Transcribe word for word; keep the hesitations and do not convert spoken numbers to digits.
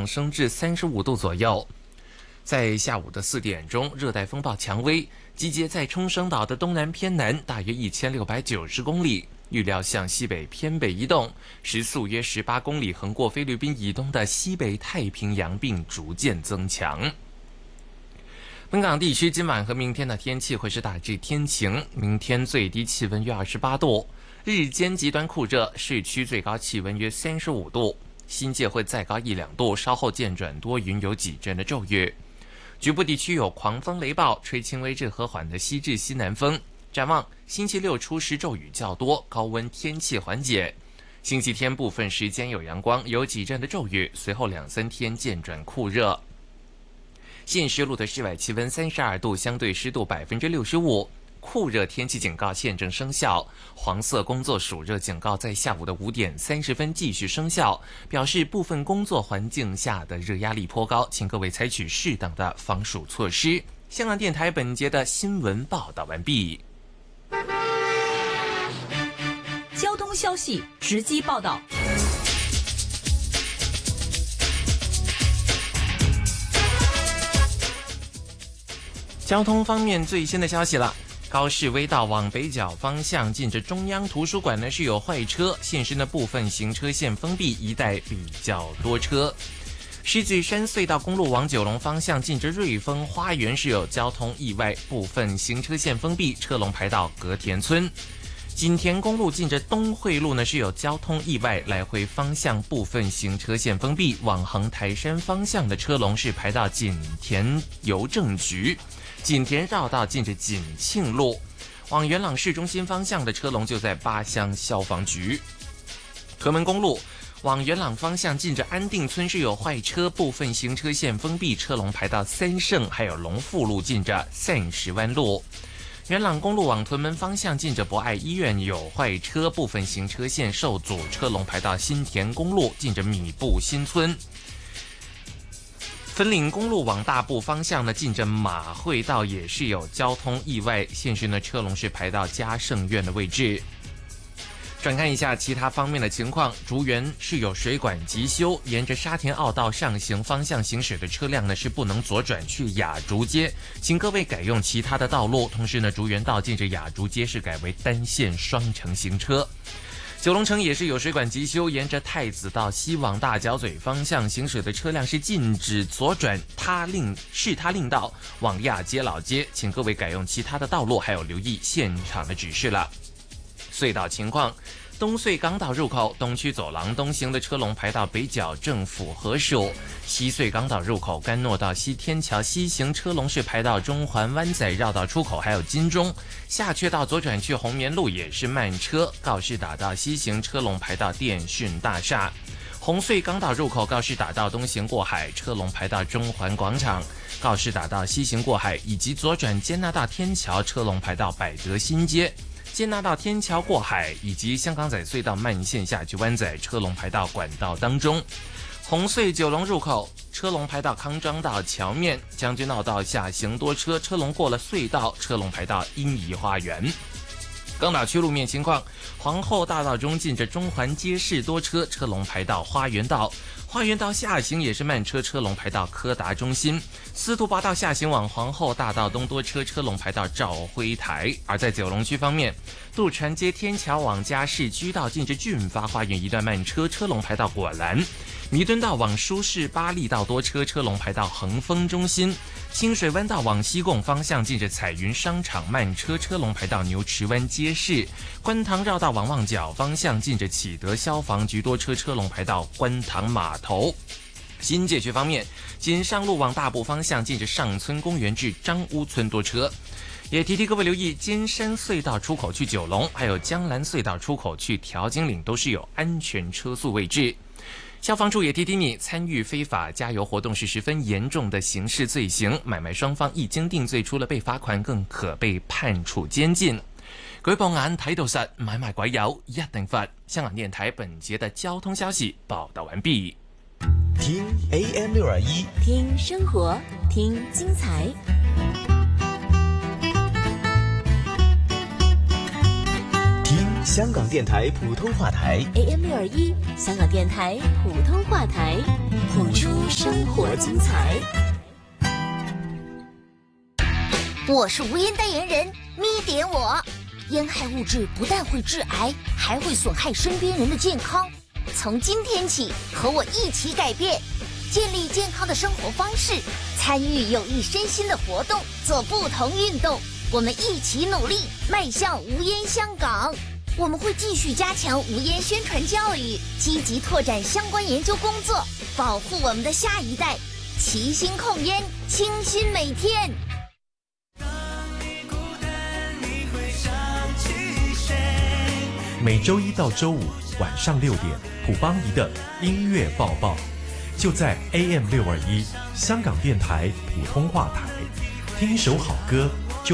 上升至三十五度左右。在下午的四点钟，热带风暴蔷薇集结在冲绳岛的东南偏南，大约一千六百九十公里，预料向西北偏北移动，时速约十八公里，横过菲律宾以东的西北太平洋，并逐渐增强。本港地区今晚和明天的天气会是大致天晴，明天最低气温约二十八度，日间极端酷热，市区最高气温约三十五度，新界会再高一两度，稍后渐转多云，有几阵的骤雨。局部地区有狂风雷暴，吹轻微至和缓的西至西南风。展望星期六初时骤雨较多，高温天气缓解。星期天部分时间有阳光，有几阵的骤雨，随后两三天渐转酷热。现时录的室外气温三十二度，相对湿度百分之六十五，酷热天气警告现正生效，黄色工作暑热警告在下午的五点三十分继续生效，表示部分工作环境下的热压力颇高，请各位采取适当的防暑措施。香港电台本节的新闻报道完毕。 交通消息直击报道。 交通方面最新的消息了，高士威道往北角方向近着中央图书馆呢是有坏车，现时呢部分行车线封闭，一带比较多车。狮子山隧道公路往九龙方向近着瑞丰花园是有交通意外，部分行车线封闭，车龙排到隔田村。锦田公路近着东汇路呢是有交通意外，来回方向部分行车线封闭，往横台山方向的车龙是排到锦田邮政局。锦田绕道近着锦庆路，往元朗市中心方向的车龙就在八乡消防局。屯门公路往元朗方向近着安定村是有坏车，部分行车线封闭，车龙排到三圣，还有龙富路近着三十湾路。元朗公路往屯门方向近着博爱医院有坏车，部分行车线受阻，车龙排到新田公路近着米布新村。粉岭公路往大埔方向呢，近着马会道也是有交通意外，现时呢车龙是排到嘉盛苑的位置。转看一下其他方面的情况，竹园是有水管急修，沿着沙田澳道上行方向行驶的车辆呢是不能左转去雅竹街，请各位改用其他的道路。同时呢，竹园道近着雅竹街是改为单线双程行车。九龙城也是有水管急修，沿着太子道西往大角咀方向行驶的车辆是禁止左转他令是他令道往亚皆老街，请各位改用其他的道路，还有留意现场的指示了。隧道情况，东隧港岛入口东区走廊东行的车龙排到北角政府合署，西隧港岛入口甘诺道西天桥西行车龙是排到中环湾仔绕道出口，还有金钟下却道左转去红棉路也是慢车，告士打道西行车龙排到电讯大厦。红隧港岛入口告士打道东行过海，车龙排到中环广场；告士打道西行过海以及左转坚纳道天桥，车龙排到百德新街。坚纳道天桥过海以及香港仔隧道慢线下去湾仔，车龙排到管道当中。红隧九龙入口车龙排到康庄道桥面，将军澳道下行多车，车龙过了隧道，车龙排到英怡花园。港岛区路面情况，皇后大道中近着中环街市多车，车龙排到花园道。花园道下行也是慢车，车龙排到柯达中心。司徒拔道下行往皇后大道东多车，车龙排到兆辉台。而在九龙区方面，渡船街天桥往嘉市居道近着俊发花园一段慢车，车龙排到果栏。弥敦道往舒适巴利道多车，车龙排到恒丰中心。清水湾道往西贡方向近着彩云商场慢车，车龙排到牛池湾街市。观塘绕道往旺角方向近着启德消防局多车，车龙排到观塘码头。新界区方面，锦上路往大埔方向近着上村公园至张屋村多车。也提提各位留意，尖山隧道出口去九龙，还有江兰隧道出口去调景岭都是有安全车速位置。消防处也提提你，参与非法加油活动是十分严重的刑事罪行，买卖双方一經定罪，除了被罰款，更可被判處監禁。舉報眼睇到實，買賣鬼友一定罰。香港電台本節的交通消息報道完畢。 聽 A M 六二一， 聽生活，聽精彩。 香港電台普通話台 A M 六二一，香港電台普通話台，譜出生精彩。 我是无烟代言人咪点我。烟害物质不但会致癌，还会损害身边人的健康。从今天起，和我一起改变，建立健康的生活方式，参与有益身心的活动，做不同运动。我们一起努力，迈向无烟香港。我们会继续加强无烟宣传教育，积极拓展相关研究工作，保护我们的下一代，齐心控烟，清新每天。 每周一到周五晚上六点，普邦仪的音乐报报，就在 A M 六二一香港电台普通话台，听一首好歌，